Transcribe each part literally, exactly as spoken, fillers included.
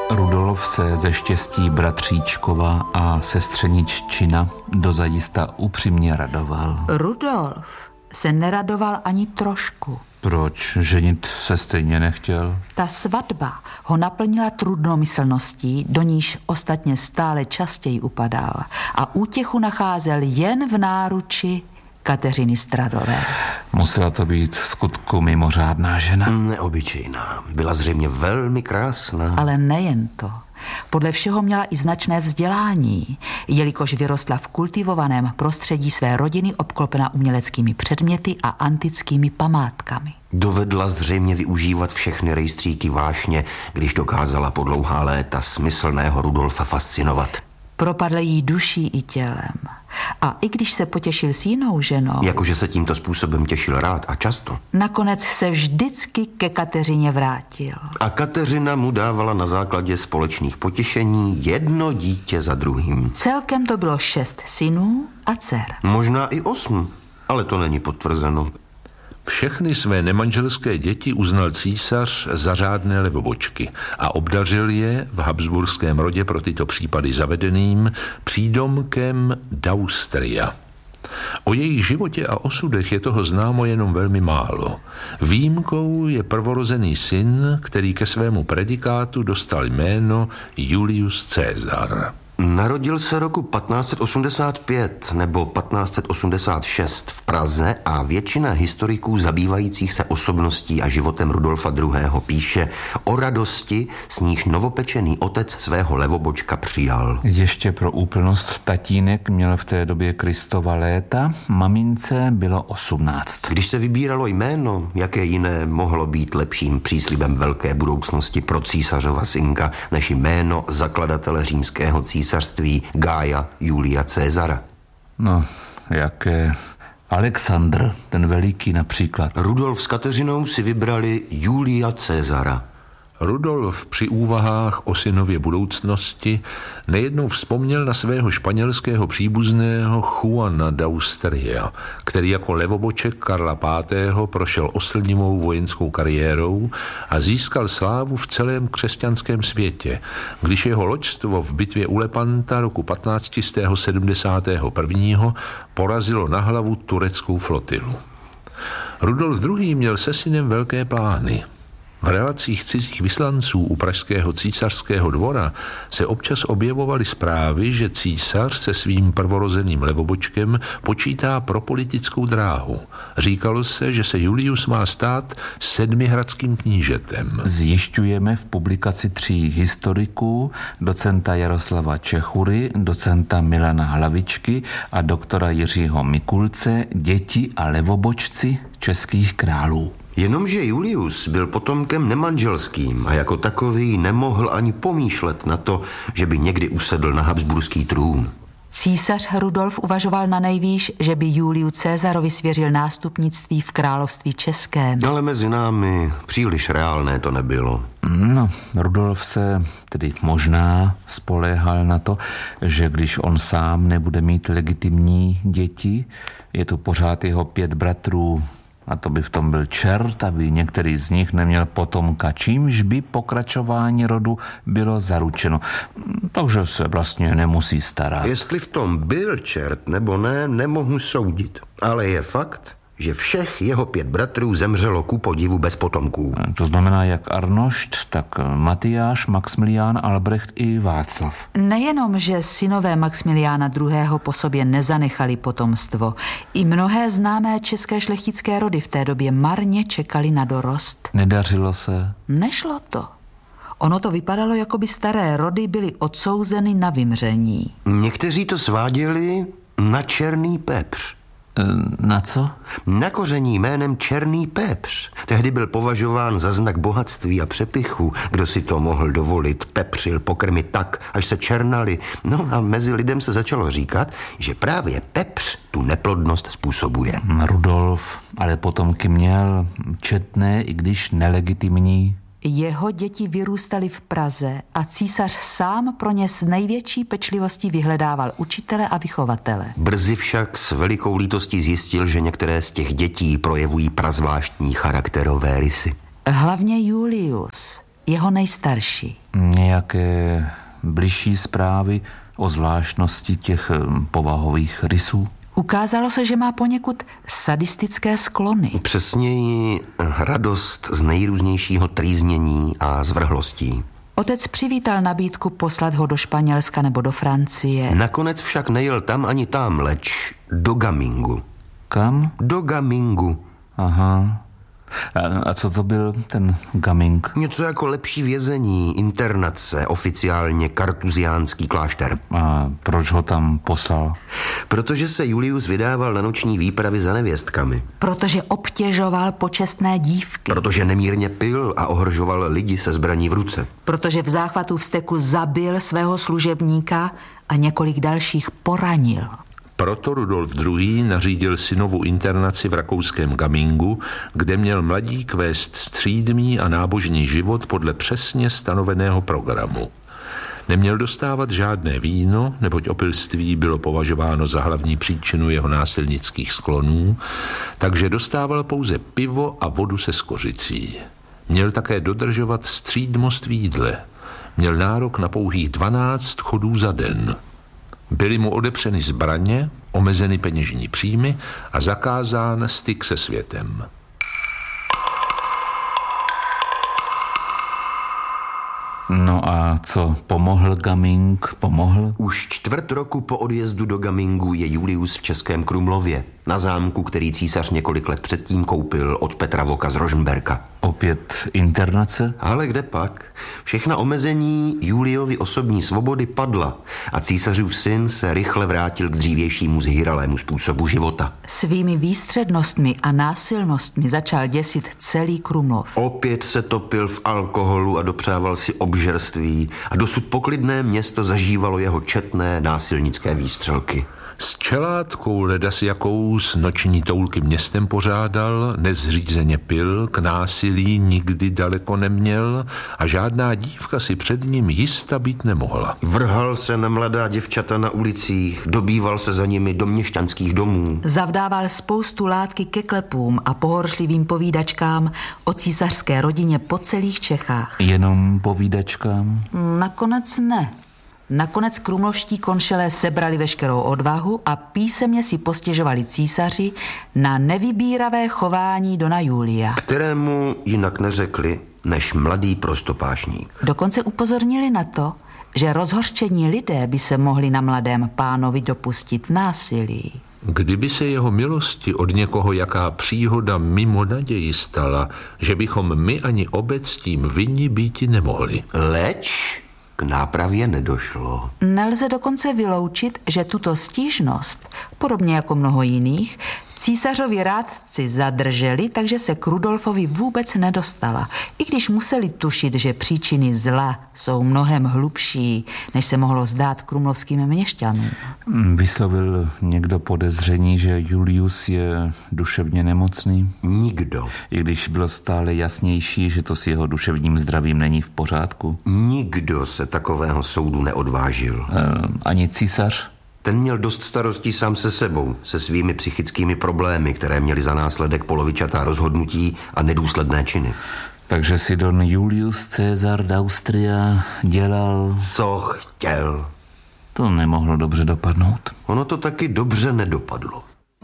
Rudolf se ze štěstí bratříčkova a sestřeniččina dozajista upřímně radoval. Rudolf se neradoval ani trošku. Proč? Ženit se stejně nechtěl? Ta svatba ho naplnila trudnomyslností, do níž ostatně stále častěji upadal a útěchu nacházel jen v náruči Kateřiny Stradové. Musela to být v skutku mimořádná žena. Neobyčejná. Byla zřejmě velmi krásná. Ale nejen to. Podle všeho měla i značné vzdělání, jelikož vyrostla v kultivovaném prostředí své rodiny obklopena uměleckými předměty a antickými památkami. Dovedla zřejmě využívat všechny rejstříky vášně, když dokázala po dlouhá léta smyslného Rudolfa fascinovat. Propadl jí duší i tělem. A i když se potěšil s jinou ženou... Jakože se tímto způsobem těšil rád a často. Nakonec se vždycky ke Kateřině vrátil. A Kateřina mu dávala na základě společných potěšení jedno dítě za druhým. Celkem to bylo šest synů a dcer. Možná i osm, ale to není potvrzeno. Všechny své nemanželské děti uznal císař za řádné levobočky a obdařil je v habsburském rodě pro tyto případy zavedeným přídomkem d'Austria. O jejich životě a osudech je toho známo jenom velmi málo. Výjimkou je prvorozený syn, který ke svému predikátu dostal jméno Julius Caesar. Narodil se roku patnáct set osmdesát pět nebo patnáct set osmdesát šest v Praze a většina historiků zabývajících se osobností a životem Rudolfa druhého. píše o radosti, s níž novopečený otec svého levobočka přijal. Ještě pro úplnost, tatínek měl v té době Kristova léta, mamince bylo osmnáct. Když se vybíralo jméno, jaké jiné mohlo být lepším příslibem velké budoucnosti pro císařova synka než jméno zakladatele římského císaře císařství Gaia Julia Caesara. No, jaké... Alexandr, ten veliký například. Rudolf s Kateřinou si vybrali Julia Caesara. Rudolf při úvahách o synově budoucnosti nejednou vzpomněl na svého španělského příbuzného Juana d'Austria, který jako levoboček Karla pátého. prošel oslnivou vojenskou kariérou a získal slávu v celém křesťanském světě, když jeho loďstvo v bitvě u Lepanta roku patnáct set sedmdesát jedna. porazilo na hlavu tureckou flotilu. Rudolf druhý. měl se synem velké plány. V relacích cizích vyslanců u pražského císařského dvora se občas objevovaly zprávy, že císař se svým prvorozeným levobočkem počítá pro politickou dráhu. Říkalo se, že se Julius má stát sedmihradským knížetem. Zjišťujeme v publikaci tří historiků, docenta Jaroslava Čechury, docenta Milana Hlavičky a doktora Jiřího Mikulce, děti a levobočci českých králů. Jenomže Julius byl potomkem nemanželským a jako takový nemohl ani pomýšlet na to, že by někdy usedl na habsburský trůn. Císař Rudolf uvažoval na nejvýš, že by Juliu Caesarovi svěřil nástupnictví v království českém. Ale mezi námi příliš reálné to nebylo. No, Rudolf se tedy možná spoléhal na to, že když on sám nebude mít legitimní děti, je tu pořád jeho pět bratrů, a to by v tom byl čert, aby některý z nich neměl potomka, čímž by pokračování rodu bylo zaručeno. Takže se vlastně nemusí starat. Jestli v tom byl čert nebo ne, nemohu soudit. Ale je fakt, že všech jeho pět bratrů zemřelo ku podivu bez potomků. To znamená jak Arnošt, tak Matyáš, Maxmilián, Albrecht i Václav. Nejenom, že synové Maxmiliána druhého. po sobě nezanechali potomstvo. I mnohé známé české šlechtické rody v té době marně čekali na dorost. Nedařilo se? Nešlo to. Ono to vypadalo, jako by staré rody byly odsouzeny na vymření. Někteří to sváděli na černý pepř. Na co? Na koření jménem černý pepř. Tehdy byl považován za znak bohatství a přepichu. Kdo si to mohl dovolit, pepřil pokrmit tak, až se černali. No a mezi lidem se začalo říkat, že právě pepř tu neplodnost způsobuje. Rudolf ale potomky měl četné, i když nelegitimní. Jeho děti vyrůstaly v Praze a císař sám pro ně s největší pečlivostí vyhledával učitele a vychovatele. Brzy však s velikou lítostí zjistil, že některé z těch dětí projevují prazvláštní charakterové rysy. Hlavně Julius jeho nejstarší. Nějaké bližší zprávy o zvláštnosti těch povahových rysů? Ukázalo se, že má poněkud sadistické sklony. Přesněji radost z nejrůznějšího trýznění a zvrhlostí. Otec přivítal nabídku poslat ho do Španělska nebo do Francie. Nakonec však nejel tam ani tam, leč do Gamingu. Kam? Do Gamingu. Aha. A, a co to byl ten Gaming? Něco jako lepší vězení, internace, oficiálně kartuziánský klášter. A proč ho tam poslal? Protože se Julius vydával na noční výpravy za nevěstkami. Protože obtěžoval počestné dívky. Protože nemírně pil a ohrožoval lidi se zbraní v ruce. Protože v záchvatu vzteku zabil svého služebníka a několik dalších poranil. Proto Rudolf druhý. nařídil synovu internaci v rakouském Gamingu, kde měl mladík vést střídmý a nábožný život podle přesně stanoveného programu. Neměl dostávat žádné víno, neboť opilství bylo považováno za hlavní příčinu jeho násilnických sklonů, takže dostával pouze pivo a vodu se skořicí. Měl také dodržovat střídmost v jídle. Měl nárok na pouhých dvanáct chodů za den. Byly mu odepřeny zbraně, omezeny peněžní příjmy a zakázán styk se světem. No a co, pomohl Gaming? Pomohl? Už čtvrt roku po odjezdu do Gamingu je Julius v Českém Krumlově, na zámku, který císař několik let předtím koupil od Petra Voka z Rožmberka. Opět internace? Ale kde pak? Všechna omezení Juliovy osobní svobody padla a císařův syn se rychle vrátil k dřívějšímu zhyralému způsobu života. Svými výstřednostmi a násilnostmi začal děsit celý Krumlov. Opět se topil v alkoholu a dopřával si obžerství a dosud poklidné město zažívalo jeho četné násilnické výstřelky. S čelátkou ledas jakous noční toulky městem pořádal, nezřízeně pil, k násilí nikdy daleko neměl a žádná dívka si před ním jista být nemohla. Vrhal se na mladá děvčata na ulicích, dobýval se za nimi do měšťanských domů. Zavdával spoustu látky ke klepům a pohoršlivým povídačkám o císařské rodině po celých Čechách. Jenom povídačkám? Nakonec ne. Nakonec krumlovští konšelé sebrali veškerou odvahu a písemně si postěžovali císaři na nevybíravé chování dona Julia, kterému jinak neřekli než mladý prostopášník. Dokonce upozornili na to, že rozhořčení lidé by se mohli na mladém pánovi dopustit násilí. Kdyby se jeho milosti od někoho jaká příhoda mimo naději stala, že bychom my ani obec tím vinni býti nemohli. Leč k nápravě nedošlo. Nelze dokonce vyloučit, že tuto stížnost, podobně jako mnoho jiných, císařovi rádci zadrželi, takže se k Rudolfovi vůbec nedostala. I když museli tušit, že příčiny zla jsou mnohem hlubší, než se mohlo zdát krumlovským měšťanům. Vyslovil někdo podezření, že Julius je duševně nemocný? Nikdo. I když bylo stále jasnější, že to s jeho duševním zdravím není v pořádku? Nikdo se takového soudu neodvážil. E, ani císař? Ten měl dost starostí sám se sebou, se svými psychickými problémy, které měly za následek polovičatá rozhodnutí a nedůsledné činy. Takže si don Julius Caesar d'Austria dělal... Co chtěl. To nemohlo dobře dopadnout. Ono to taky dobře nedopadlo.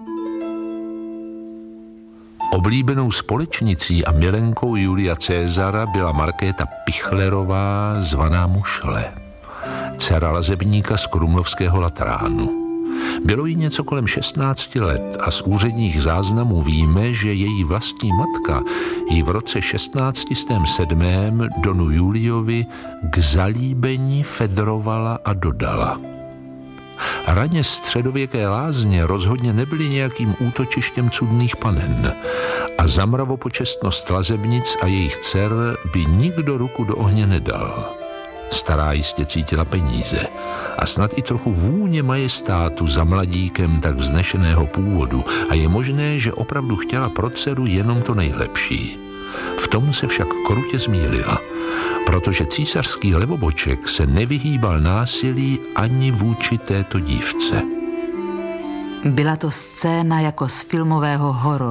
Oblíbenou společnicí a milenkou Julia Caesara byla Markéta Pichlerová, zvaná Mušle, dcera lazebníka z krumlovského Latránu. Bylo jí něco kolem šestnácti let a z úředních záznamů víme, že její vlastní matka ji v roce šestnáct set sedm donu Juliovi k zalíbení fedrovala a dodala. Raně středověké lázně rozhodně nebyly nějakým útočištěm cudných panen a za mravopočestnost lazebnic a jejich dcer by nikdo ruku do ohně nedal. Stará jistě cítila peníze a snad i trochu vůně majestátu za mladíkem tak vznešeného původu a je možné, že opravdu chtěla pro dceru jenom to nejlepší. V tom se však krutě zmýlila, protože císařský levoboček se nevyhýbal násilí ani vůči této dívce. Byla to scéna jako z filmového hororu.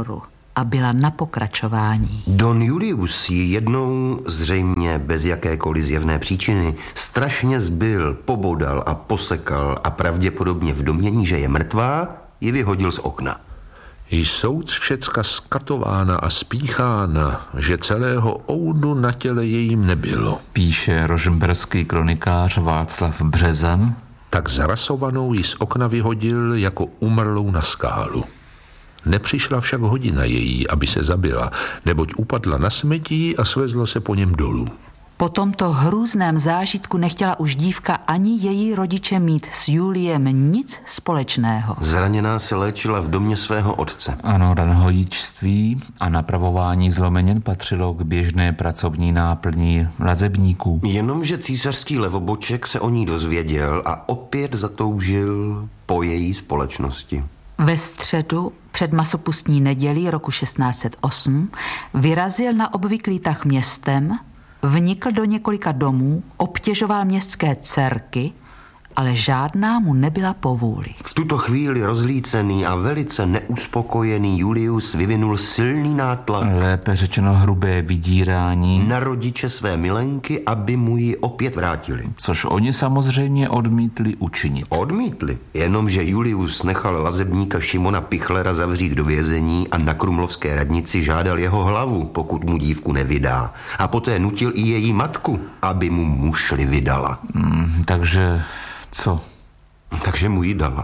a byla na pokračování. Don Julius ji jednou, zřejmě bez jakékoliv zjevné příčiny, strašně zbyl, pobodal a posekal a pravděpodobně v domnění, že je mrtvá, ji vyhodil z okna. Jsou všecka skatována a spíchána, že celého oudu na těle jejím nebylo. Píše rožmberský kronikář Václav Březan. Tak zarasovanou ji z okna vyhodil jako umrlou na skálu. Nepřišla však hodina její, aby se zabila, neboť upadla na smetí a svezlo se po něm dolů. Po tomto hrůzném zážitku nechtěla už dívka ani její rodiče mít s Juliem nic společného. Zraněná se léčila v domě svého otce. Ano, ranhojíčství a napravování zlomenin patřilo k běžné pracovní náplní lazebníků. Jenomže císařský levoboček se o ní dozvěděl a opět zatoužil po její společnosti. Ve středu před masopustní nedělí roku šestnáct set osm vyrazil na obvyklý tah městem, vnikl do několika domů, obtěžoval městské dcerky, ale žádná mu nebyla povůli. V tuto chvíli rozlícený a velice neuspokojený Julius vyvinul silný nátlak. Lépe řečeno hrubé vydírání. Na rodiče své milenky, aby mu ji opět vrátili. Což oni samozřejmě odmítli učinit. Odmítli, jenomže Julius nechal lazebníka Šimona Pichlera zavřít do vězení a na krumlovské radnici žádal jeho hlavu, pokud mu dívku nevydá. A poté nutil i její matku, aby mu mušli vydala. Hmm, takže... Co? Takže mu ji dala.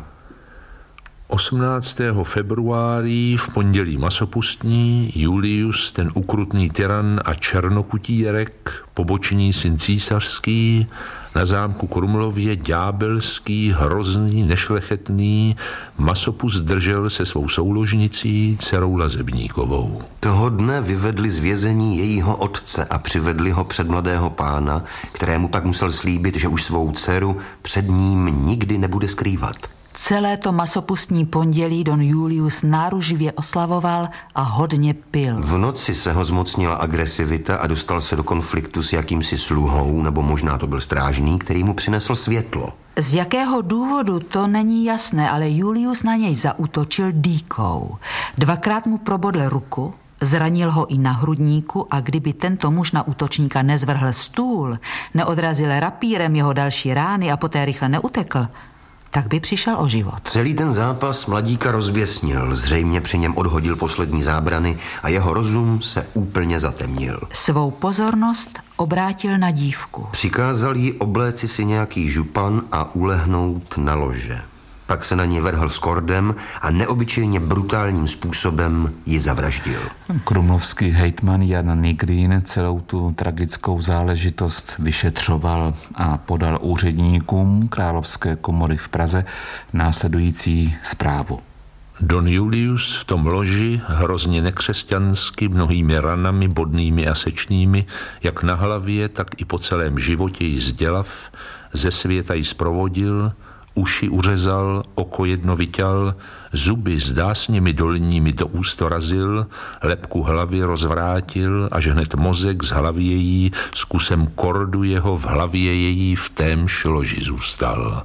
osmnáctého februáří v pondělí masopustní Julius, ten ukrutný tyran a černokutírek, pobočný syn císařský, na zámku Krumlově ďábelský, hrozný, nešlechetný, masopust držel se svou souložnicí, dcerou Lazebníkovou. Toho dne vyvedli z vězení jejího otce a přivedli ho před mladého pána, kterému pak musel slíbit, že už svou dceru před ním nikdy nebude skrývat. Celé to masopustní pondělí don Julius náruživě oslavoval a hodně pil. V noci se ho zmocnila agresivita a dostal se do konfliktu s jakýmsi sluhou, nebo možná to byl strážný, který mu přinesl světlo. Z jakého důvodu, to není jasné, ale Julius na něj zaútočil dýkou. Dvakrát mu probodl ruku, zranil ho i na hrudníku a kdyby tento muž na útočníka nezvrhl stůl, neodrazil rapírem jeho další rány a poté rychle neutekl, tak by přišel o život. Celý ten zápas mladíka rozběsnil, zřejmě při něm odhodil poslední zábrany a jeho rozum se úplně zatemnil. Svou pozornost obrátil na dívku. Přikázal jí obléci si nějaký župan a ulehnout na lože. Pak se na ní vrhl s kordem a neobyčejně brutálním způsobem ji zavraždil. Krumlovský hejtman Jan Nigrín celou tu tragickou záležitost vyšetřoval a podal úředníkům Královské komory v Praze následující zprávu. Don Julius v tom loži, hrozně nekřesťansky, mnohými ranami, bodnými a sečnými, jak na hlavě, tak i po celém životě ji zdělav, ze světa ji zprovodil, uši uřezal, oko jedno vyťal, zuby s dásněmi dolními do úst razil, lebku hlavy rozvrátil, až hned mozek z hlavy její s kusem kordu jeho v hlavě její v témž loži zůstal.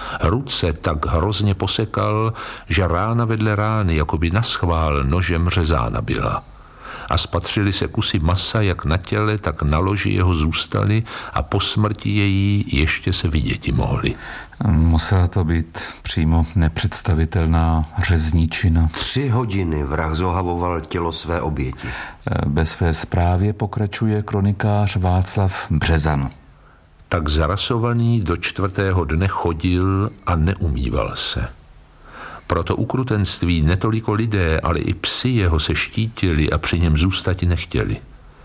Ruce tak hrozně posekal, že rána vedle rány, jakoby naschvál nožem řezána byla. A spatřili se kusy masa jak na těle, tak na loži jeho zůstaly a po smrti její ještě se viděti mohly. Musela to být přímo nepředstavitelná řezničina. Tři hodiny vrah zohavoval tělo své oběti. Ve své zprávě pokračuje kronikář Václav Březan. Tak zarasovaný do čtvrtého dne chodil a neumýval se. Proto ukrutenství netoliko lidé, ale i psi jeho se štítili a při něm zůstati nechtěli.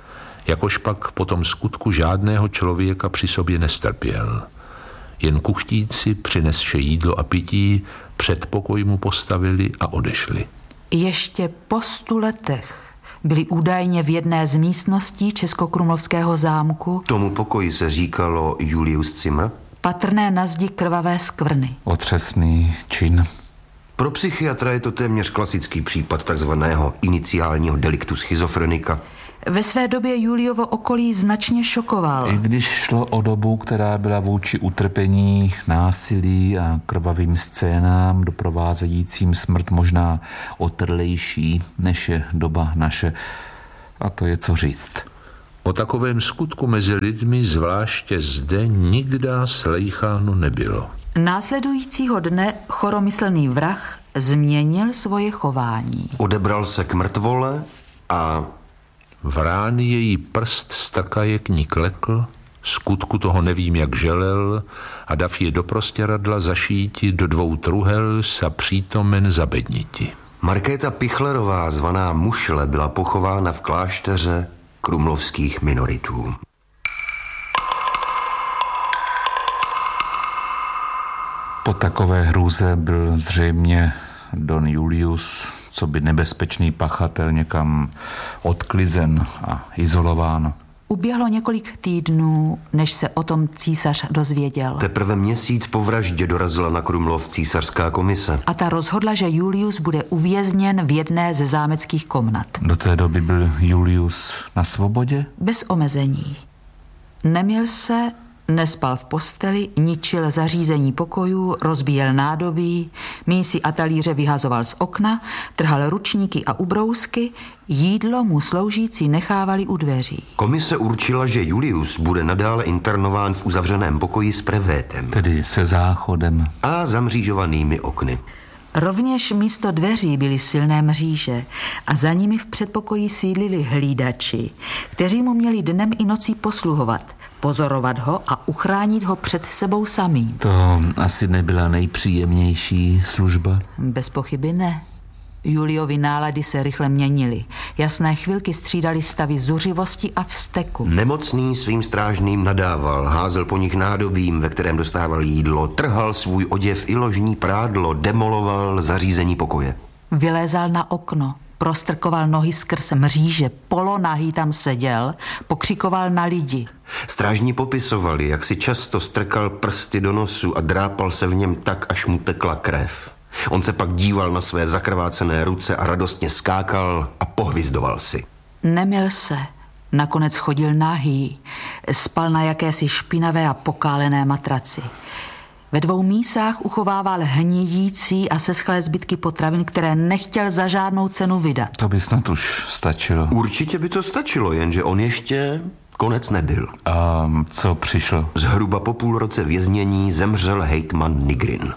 Jakož pak po tom skutku žádného člověka při sobě nestrpěl. Jen kuchtíci přinesše jídlo a pití, předpokoj mu postavili a odešli. Ještě po stu letech byli údajně v jedné z místností Českokrumlovského zámku. Tomu pokoji se říkalo Julius Zimmer. Patrné na zdi krvavé skvrny. Otřesný čin. Pro psychiatra je to téměř klasický případ takzvaného iniciálního deliktu schizofrenika. Ve své době Juliovo okolí značně šokoval. I když šlo o dobu, která byla vůči utrpení, násilí a krvavým scénám doprovázejícím smrt možná otrlejší, než je doba naše. A to je co říct. O takovém skutku mezi lidmi, zvláště zde, nikdy slejcháno nebylo. Následujícího dne choromyslný vrah změnil svoje chování. Odebral se k mrtvole a... V rány její prst strkaje k ní klekl, skutku toho nevím, jak želel, a dav je do prostěradla zašíti do dvou truhel sa přítomen zabedniti. Markéta Pichlerová, zvaná Mušle, byla pochována v klášteře krumlovských minoritů. Po takové hrůze byl zřejmě don Julius, co by nebezpečný pachatel, někam odklizen a izolován. Uběhlo několik týdnů, než se o tom císař dozvěděl. Teprve měsíc po vraždě dorazila na Krumlov císařská komise. A ta rozhodla, že Julius bude uvězněn v jedné ze zámeckých komnat. Do té doby byl Julius na svobodě? Bez omezení. Nemyl se, nespal v posteli, ničil zařízení pokojů, rozbíjel nádobí, mísy a talíře vyhazoval z okna, trhal ručníky a ubrousky, jídlo mu sloužící nechávali u dveří. Komise určila, že Julius bude nadále internován v uzavřeném pokoji s prevétem. Tedy se záchodem. A zamřížovanými okny. Rovněž místo dveří byly silné mříže a za nimi v předpokoji sídlili hlídači, kteří mu měli dnem i nocí posluhovat, pozorovat ho a uchránit ho před sebou samým. To asi nebyla nejpříjemnější služba? Bez pochyby ne. Juliovi nálady se rychle měnily. Jasné chvilky střídaly stavy zuřivosti a vzteku. Nemocný svým strážným nadával, házel po nich nádobím, ve kterém dostával jídlo, trhal svůj oděv i ložní prádlo, demoloval zařízení pokoje. Vylézal na okno, prostrkoval nohy skrz mříže, polonahý tam seděl, pokřikoval na lidi. Strážní popisovali, jak si často strkal prsty do nosu a drápal se v něm tak, až mu tekla krev. On se pak díval na své zakrvácené ruce a radostně skákal a pohvizdoval si. Nemyl se. Nakonec chodil nahý. Spal na jakési špinavé a pokálené matraci. Ve dvou mísách uchovával hnídící a seschlé zbytky potravin, které nechtěl za žádnou cenu vydat. To by snad už stačilo. Určitě by to stačilo, jenže on ještě konec nebyl. A co přišlo? Zhruba po půl roce věznění zemřel hejtman Nigrin.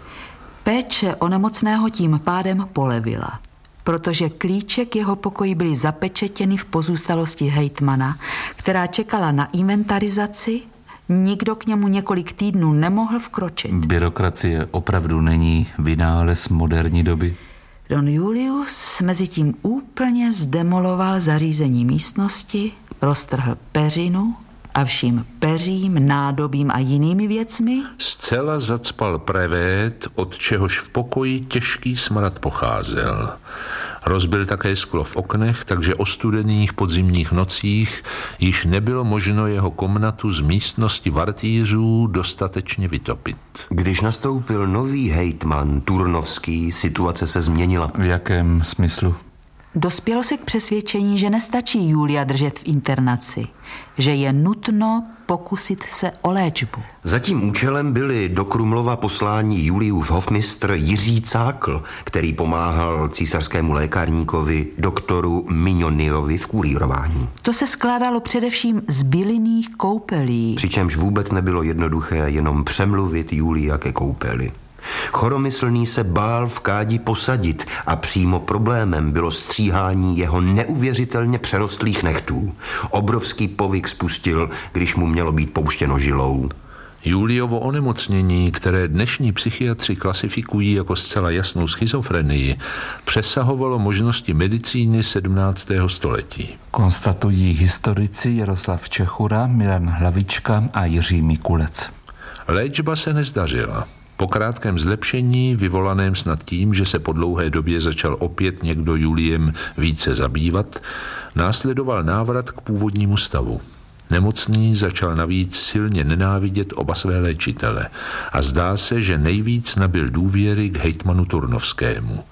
Péče o nemocného tím pádem polevila, protože klíče k jeho pokoji byly zapečetěny v pozůstalosti hejtmana, která čekala na inventarizaci. Nikdo k němu několik týdnů nemohl vkročit. Byrokracie opravdu není vynález moderní doby. Don Julius mezi tím úplně zdemoloval zařízení místnosti, roztrhl peřinu a vším peřím, nádobím a jinými věcmi zcela zacpal prevét, od čehož v pokoji těžký smrad pocházel. Rozbil také sklo v oknech, takže o studených podzimních nocích již nebylo možno jeho komnatu z místnosti vartýřů dostatečně vytopit. Když nastoupil nový hejtman Turnovský, situace se změnila. V jakém smyslu? Dospělo se k přesvědčení, že nestačí Julia držet v internaci, že je nutno pokusit se o léčbu. Za tím účelem byli do Krumlova poslání Juliův hofmistr Jiří Cákl, který pomáhal císařskému lékárníkovi doktoru Mignoniovi v kurýrování. To se skládalo především z bylinných koupelí. Přičemž vůbec nebylo jednoduché jenom přemluvit Julia ke koupeli. Choromyslný se bál v kádi posadit a přímo problémem bylo stříhání jeho neuvěřitelně přerostlých nechtů. Obrovský povyk spustil, když mu mělo být pouštěno žilou. Juliovo onemocnění, které dnešní psychiatři klasifikují jako zcela jasnou schizofrenii, přesahovalo možnosti medicíny sedmnáctého století. Konstatují historici Jaroslav Čechura, Milan Hlavička a Jiří Mikulec. Léčba se nezdařila. Po krátkém zlepšení, vyvolaném snad tím, že se po dlouhé době začal opět někdo Juliem více zabývat, následoval návrat k původnímu stavu. Nemocný začal navíc silně nenávidět oba své léčitele a zdá se, že nejvíc nabyl důvěry k hejtmanu Turnovskému.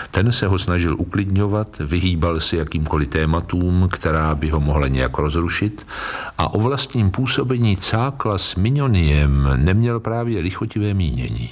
Ten se ho snažil uklidňovat, vyhýbal se jakýmkoliv tématům, která by ho mohla nějak rozrušit, a o vlastním působení cákla s Mignoniem neměl právě lichotivé mínění.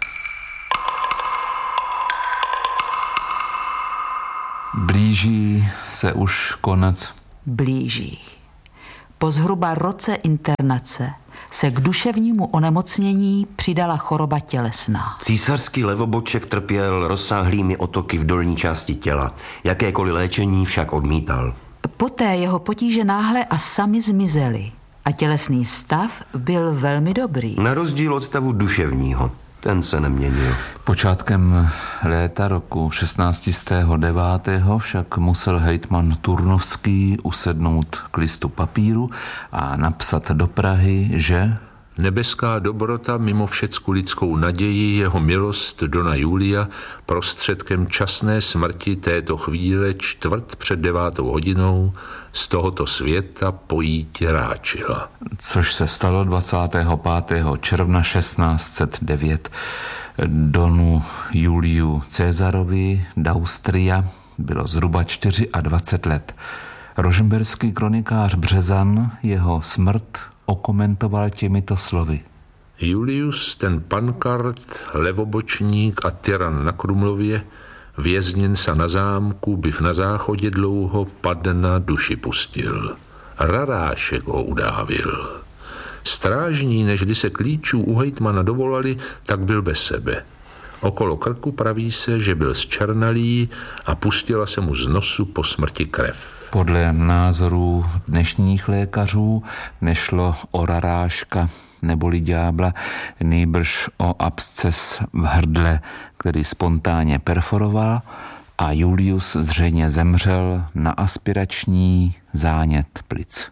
Blíží se už konec. Blíží. Po zhruba roce internace se k duševnímu onemocnění přidala choroba tělesná. Císařský levoboček trpěl rozsáhlými otoky v dolní části těla. Jakékoliv léčení však odmítal. Poté jeho potíže náhle a sami zmizely a tělesný stav byl velmi dobrý. Na rozdíl od stavu duševního. Ten se neměnil. Počátkem léta roku šestnáct set devět však musel hejtman Turnovský usednout k listu papíru a napsat do Prahy, že nebeská dobrota mimo všecku lidskou naději, jeho milost Dona Julia prostředkem časné smrti této chvíle čtvrt před devátou hodinou z tohoto světa pojít ráčila. Což se stalo dvacátého pátého června šestnáct set devět. Donu Juliu Cezarovi d'Austria bylo zhruba dvacet čtyři let. Rožmberský kronikář Březan jeho smrt okomentoval těmito slovy. Julius, ten pankart, levobočník a tyran na Krumlově, vězněn sa na zámku, byv na záchodě dlouho padna duši pustil. Rarášek ho udávil. Strážní, nežli se klíčů u hejtmana dovolali, tak byl bez sebe. Okolo krku praví se, že byl zčernalý a pustila se mu z nosu po smrti krev. Podle názorů dnešních lékařů nešlo o raráška neboli ďábla, nýbrž o absces v hrdle, který spontánně perforoval, a Julius zřejmě zemřel na aspirační zánět plic.